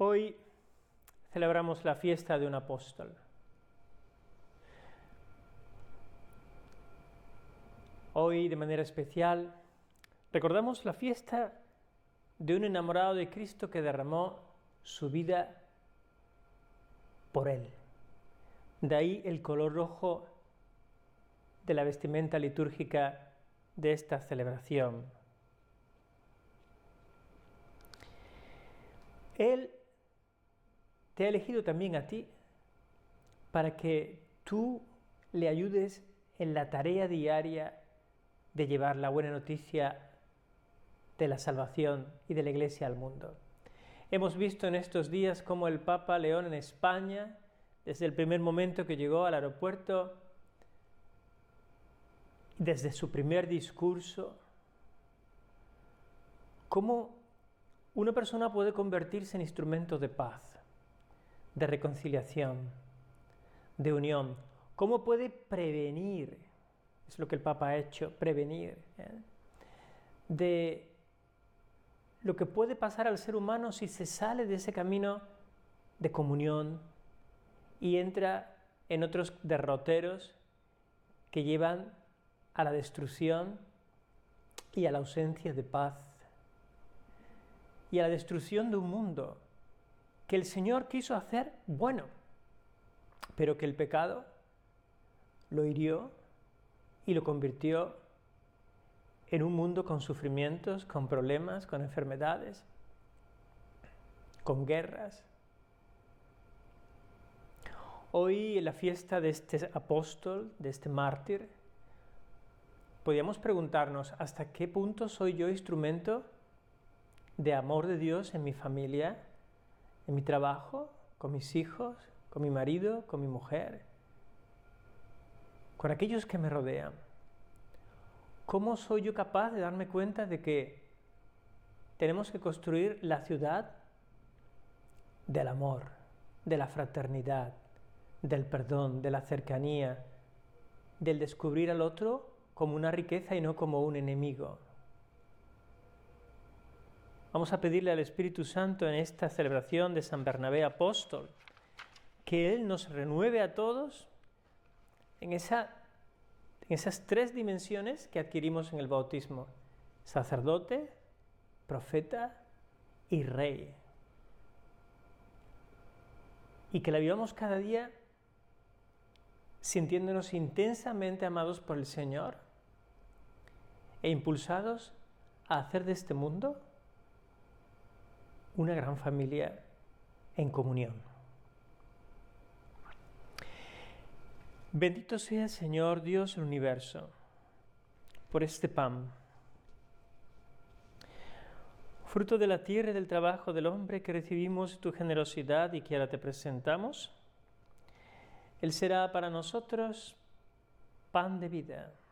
Hoy celebramos la fiesta de un apóstol. Hoy, de manera especial, recordamos la fiesta de un enamorado de Cristo que derramó su vida por Él. De ahí el color rojo de la vestimenta litúrgica de esta celebración. Él te ha elegido también a ti para que tú le ayudes en la tarea diaria de llevar la buena noticia de la salvación y de la Iglesia al mundo. Hemos visto en estos días cómo el Papa León en España, desde el primer momento que llegó al aeropuerto, desde su primer discurso, cómo una persona puede convertirse en instrumento de paz, de reconciliación, de unión. ¿Cómo puede prevenir? Es lo que el Papa ha hecho, prevenir, de lo que puede pasar al ser humano si se sale de ese camino de comunión y entra en otros derroteros que llevan a la destrucción y a la ausencia de paz y a la destrucción de un mundo que el Señor quiso hacer bueno, pero que el pecado lo hirió y lo convirtió en un mundo con sufrimientos, con problemas, con enfermedades, con guerras. Hoy, en la fiesta de este apóstol, de este mártir, podríamos preguntarnos hasta qué punto soy yo instrumento de amor de Dios en mi familia, en mi trabajo, con mis hijos, con mi marido, con mi mujer, con aquellos que me rodean. ¿Cómo soy yo capaz de darme cuenta de que tenemos que construir la ciudad del amor, de la fraternidad, del perdón, de la cercanía, del descubrir al otro como una riqueza y no como un enemigo? Vamos a pedirle al Espíritu Santo en esta celebración de San Bernabé Apóstol que Él nos renueve a todos en esas tres dimensiones que adquirimos en el bautismo: sacerdote, profeta y rey. Y que la vivamos cada día sintiéndonos intensamente amados por el Señor e impulsados a hacer de este mundo una gran familia en comunión. Bendito sea el Señor Dios del universo por este pan, fruto de la tierra y del trabajo del hombre, que recibimos tu generosidad y que ahora te presentamos. Él será para nosotros pan de vida.